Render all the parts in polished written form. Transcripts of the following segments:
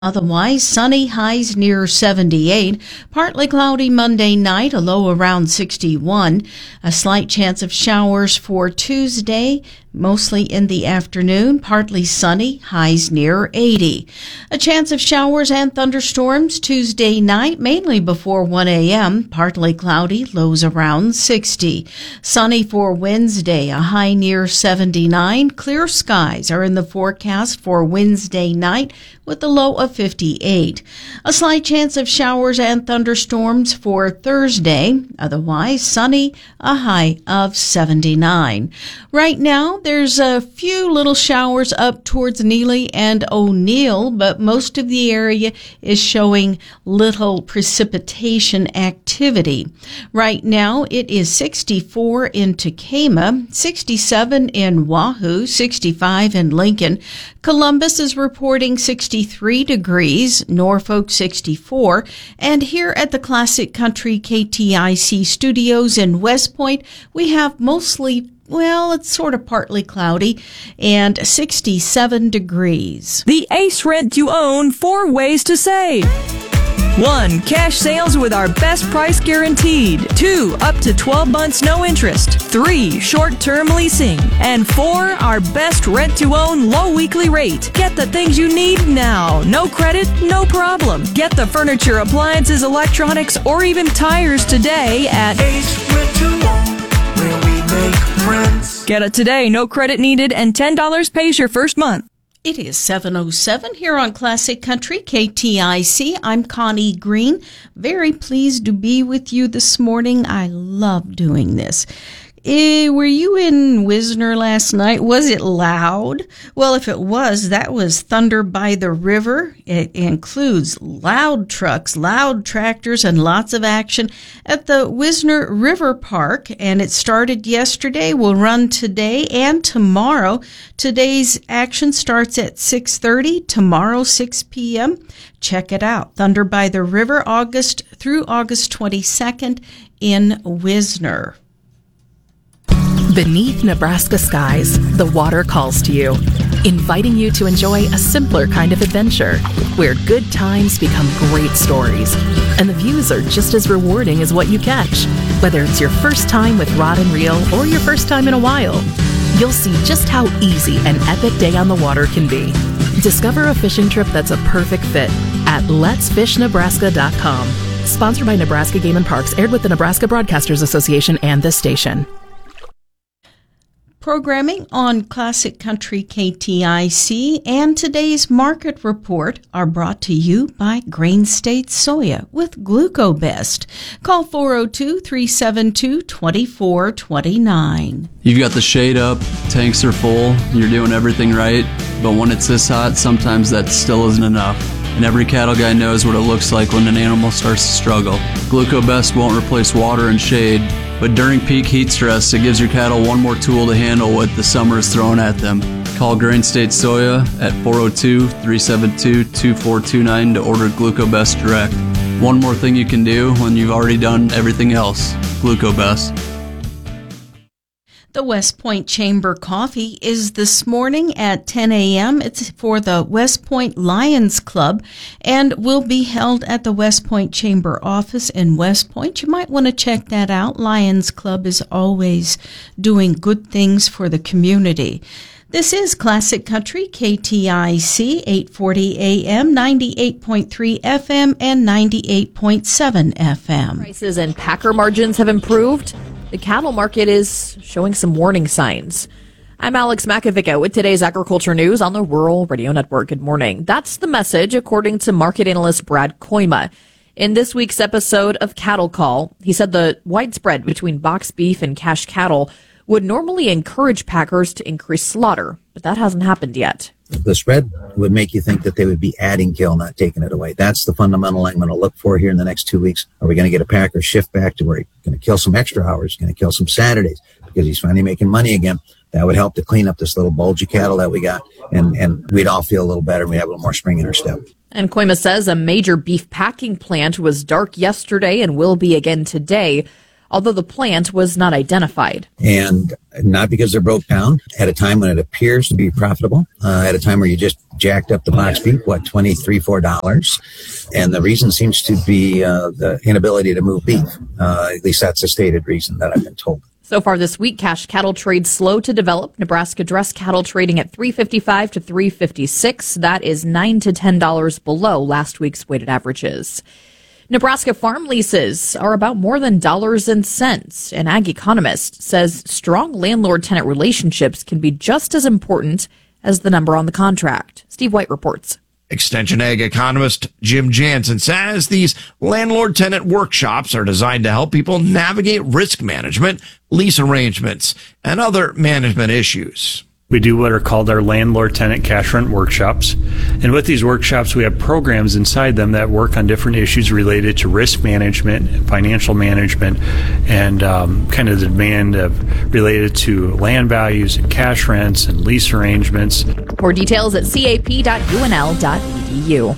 Otherwise, sunny, highs near 78. Partly cloudy Monday night, a low around 61. A slight chance of showers for Tuesday, mostly in the afternoon. Partly sunny, highs near 80. A chance of showers and thunderstorms Tuesday night, mainly before 1 a.m. Partly cloudy, lows around 60. Sunny for Wednesday, a high near 79. Clear skies are in the forecast for Wednesday night with a low of 58. A slight chance of showers and thunderstorms for Thursday. Otherwise, sunny, a high of 79. Right now, there's a few little showers up towards Neely and O'Neill, but most of the area is showing little precipitation activity. Right now, it is 64 in Tekamah, 67 in Wahoo, 65 in Lincoln. Columbus is reporting 63 degrees, Norfolk 64, and here at the Classic Country KTIC studios in West Point, we have mostly, well, it's sort of partly cloudy, and 67 degrees. The Ace Rent to Own 4 ways to save. 1. Cash sales with our best price guaranteed. 2. Up to 12 months no interest. 3. Short-term leasing. And 4. Our best rent-to-own low weekly rate. Get the things you need now. No credit, no problem. Get the furniture, appliances, electronics, or even tires today at Ace Rent to Own, where we make friends. Get it today, no credit needed, and $10 pays your first month. It is 7:07 here on Classic Country KTIC. I'm Connie Green. Very pleased to be with you this morning. I love doing this. Were you in Wisner last night? Was it loud? Well, if it was, that was Thunder by the River. It includes loud trucks, loud tractors, and lots of action at the Wisner River Park. And it started yesterday, will run today and tomorrow. Today's action starts at 6:30, tomorrow 6 p.m. Check it out. Thunder by the River, August through August 22nd in Wisner. Beneath Nebraska skies, the water calls to you, inviting you to enjoy a simpler kind of adventure, where good times become great stories, and the views are just as rewarding as what you catch. Whether it's your first time with rod and reel or your first time in a while, you'll see just how easy an epic day on the water can be. Discover a fishing trip that's a perfect fit at letsfishnebraska.com. Sponsored by Nebraska Game and Parks, aired with the Nebraska Broadcasters Association and this station. Programming on Classic Country KTIC and today's market report are brought to you by Grain State Soya with GlucoBest. Call 402-372-2429. You've got the shade up, tanks are full, you're doing everything right, but when it's this hot, sometimes that still isn't enough. And every cattle guy knows what it looks like when an animal starts to struggle. GlucoBest won't replace water and shade, but during peak heat stress, it gives your cattle one more tool to handle what the summer is throwing at them. Call Grain State Soya at 402-372-2429 to order GlucoBest direct. One more thing you can do when you've already done everything else. GlucoBest. The West Point Chamber Coffee is this morning at 10 a.m. It's for the West Point Lions Club and will be held at the West Point Chamber office in West Point. You might want to check that out. Lions Club is always doing good things for the community. This is Classic Country, KTIC, 840 AM, 98.3 FM, and 98.7 FM. Prices and packer margins have improved. The cattle market is showing some warning signs. I'm Alex Makovica with today's agriculture news on the Rural Radio Network. Good morning. That's the message, according to market analyst Brad Koima. In this week's episode of Cattle Call, he said the widespread between box beef and cash cattle would normally encourage packers to increase slaughter, but that hasn't happened yet. The spread would make you think that they would be adding kill, not taking it away. That's the fundamental I'm going to look for here in the next 2 weeks. Are we going to get a packer shift back to where he's going to kill some extra hours, going to kill some Saturdays because he's finally making money again? That would help to clean up this little bulgy cattle that we got, and we'd all feel a little better and we'd have a little more spring in our step. And Koima says a major beef packing plant was dark yesterday and will be again today. although the plant was not identified. And not because they're broke down at a time when it appears to be profitable, at a time where you just jacked up the box beef, $23, $4. And the reason seems to be the inability to move beef. At least that's the stated reason that I've been told. So far this week, cash cattle trade slow to develop. Nebraska dress cattle trading at $355 to $356. That is $9 to $10 below last week's weighted averages. Nebraska farm leases are about more than dollars and cents. An ag economist says strong landlord-tenant relationships can be just as important as the number on the contract. Steve White reports. Extension Ag economist Jim Jansen says these landlord-tenant workshops are designed to help people navigate risk management, lease arrangements, and other management issues. We do what are called our landlord-tenant cash rent workshops. And with these workshops, we have programs inside them that work on different issues related to risk management, financial management, and kind of the demand related to land values and cash rents and lease arrangements. More details at cap.unl.edu.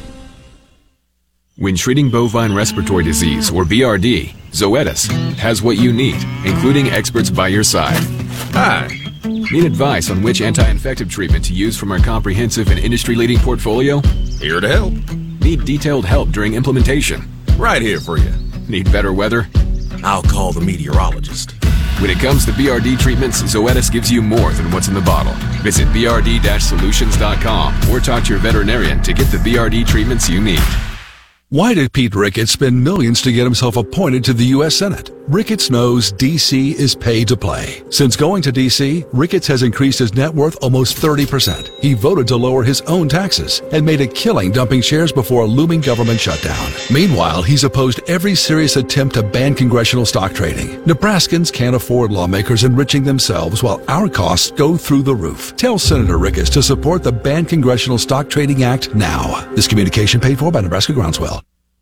When treating bovine respiratory disease, or BRD, Zoetis has what you need, including experts by your side. Hi. Need advice on which anti-infective treatment to use from our comprehensive and industry-leading portfolio? Here to help. Need detailed help during implementation? Right here for you. Need better weather? I'll call the meteorologist. When it comes to BRD treatments, Zoetis gives you more than what's in the bottle. Visit brd-solutions.com or talk to your veterinarian to get the BRD treatments you need. Why did Pete Ricketts spend millions to get himself appointed to the U.S. Senate? Ricketts knows D.C. is pay to play. Since going to D.C., Ricketts has increased his net worth almost 30%. He voted to lower his own taxes and made a killing dumping shares before a looming government shutdown. Meanwhile, he's opposed every serious attempt to ban congressional stock trading. Nebraskans can't afford lawmakers enriching themselves while our costs go through the roof. Tell Senator Ricketts to support the Ban Congressional Stock Trading Act now. This communication paid for by Nebraska Groundswell.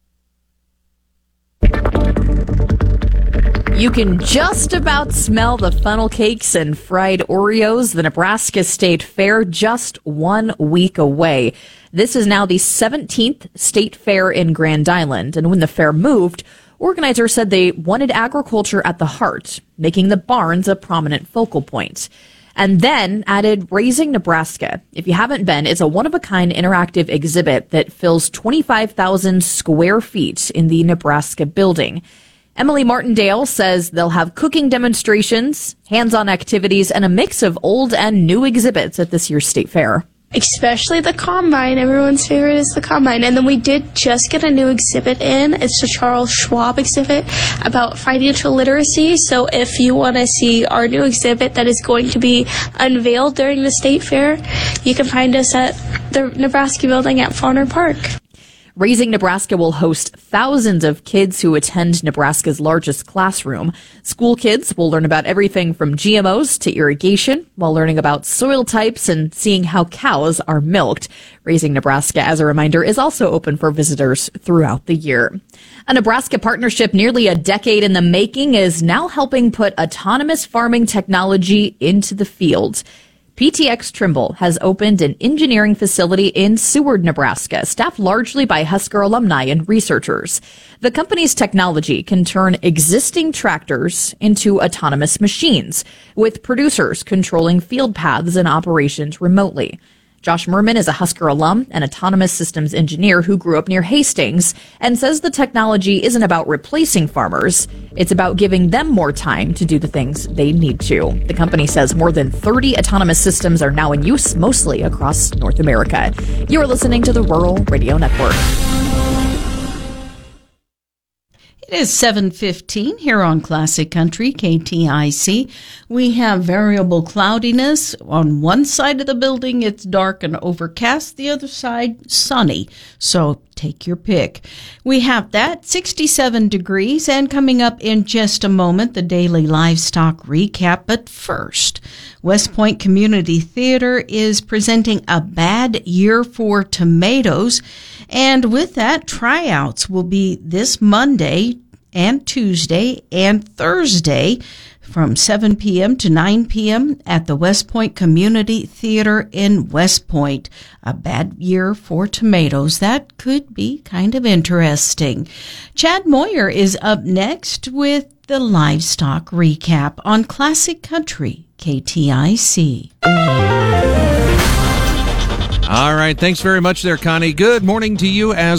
You can just about smell the funnel cakes and fried Oreos. The Nebraska State Fair just 1 week away. This is now the 17th State Fair in Grand Island. And when the fair moved, organizers said they wanted agriculture at the heart, making the barns a prominent focal point. And then added Raising Nebraska. If you haven't been, it's a one-of-a-kind interactive exhibit that fills 25,000 square feet in the Nebraska building. Emily Martindale says they'll have cooking demonstrations, hands-on activities, and a mix of old and new exhibits at this year's state fair. Especially the Combine. Everyone's favorite is the Combine. And then we did just get a new exhibit in. It's the Charles Schwab exhibit about financial literacy. So if you want to see our new exhibit that is going to be unveiled during the state fair, you can find us at the Nebraska building at Fauner Park. Raising Nebraska will host thousands of kids who attend Nebraska's largest classroom. School kids will learn about everything from GMOs to irrigation, while learning about soil types and seeing how cows are milked. Raising Nebraska, as a reminder, is also open for visitors throughout the year. A Nebraska partnership nearly a decade in the making is now helping put autonomous farming technology into the field. PTx Trimble has opened an engineering facility in Seward, Nebraska, staffed largely by Husker alumni and researchers. The company's technology can turn existing tractors into autonomous machines, with producers controlling field paths and operations remotely. Josh Merman is a Husker alum and autonomous systems engineer who grew up near Hastings and says the technology isn't about replacing farmers. It's about giving them more time to do the things they need to. The company says more than 30 autonomous systems are now in use, mostly across North America. You're listening to the Rural Radio Network. It is 7:15 here on Classic Country, KTIC. We have variable cloudiness. On one side of the building, it's dark and overcast. The other side, sunny. So take your pick. We have that, 67 degrees. And coming up in just a moment, the daily livestock recap. But first, West Point Community Theater is presenting A Bad Year for Tomatoes. And with that, tryouts will be this Monday and Tuesday and Thursday from 7 p.m. to 9 p.m. at the West Point Community Theater in West Point. A Bad Year for Tomatoes. That could be kind of interesting. Chad Moyer is up next with the livestock recap on Classic Country KTIC. All right. Thanks very much there, Connie. Good morning to you as